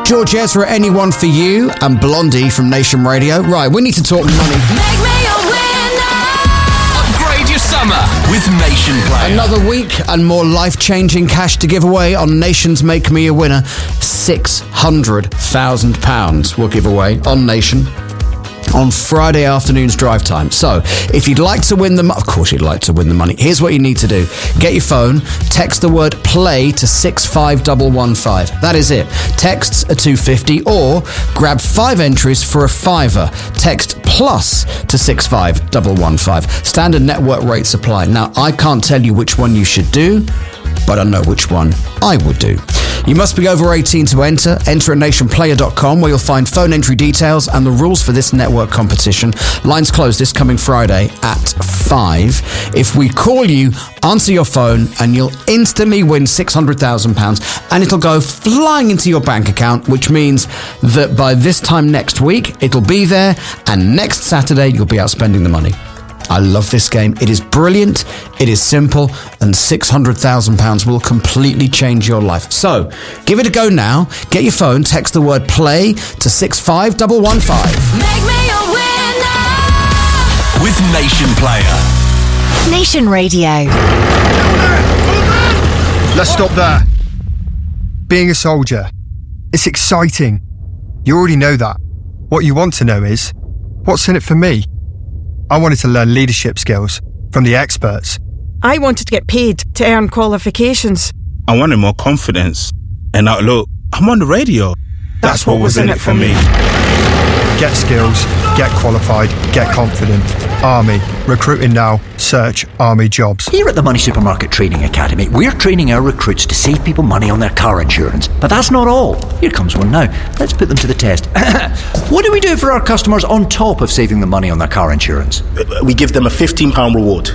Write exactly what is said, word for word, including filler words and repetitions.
George Ezra, Anyone for You, and Blondie from Nation Radio. Right, we need to talk money. Make me a winner. Upgrade your summer with Nation Player. Another week and more life-changing cash to give away on Nation's Make Me a Winner. six hundred thousand pounds we'll give away on Nation on Friday afternoon's drive time. So, if you'd like to win the money, of course you'd like to win the money, here's what you need to do. Get your phone, text the word play to six five one one five. That is it. Texts are two hundred fifty, or grab five entries for a fiver. Text plus to six five one one five. Standard network rates apply. Now, I can't tell you which one you should do, but I know which one I would do. You must be over eighteen to enter. Enter at nation player dot com, where you'll find phone entry details and the rules for this network competition. Lines close this coming Friday at five. If we call you, answer your phone and you'll instantly win six hundred thousand pounds, and it'll go flying into your bank account, which means that by this time next week, it'll be there, and next Saturday, you'll be out spending the money. I love this game. It is brilliant, it is simple, and six hundred thousand pounds will completely change your life. So, give it a go now. Get your phone, text the word play to six five one one five. Make me a winner. With Nation Player. Nation Radio. Let's stop there. Being a soldier, it's exciting. You already know that. What you want to know is, what's in it for me? I wanted to learn leadership skills from the experts. I wanted to get paid to earn qualifications. I wanted more confidence. And now look, I'm on the radio. That's, That's what, what was in it for me. Get skills, get qualified, get confident. Army. Recruiting now. Search Army jobs. Here at the Money Supermarket Training Academy, we're training our recruits to save people money on their car insurance. But that's not all. Here comes one now. Let's put them to the test. What do we do for our customers on top of saving them money on their car insurance? We give them a fifteen pounds reward.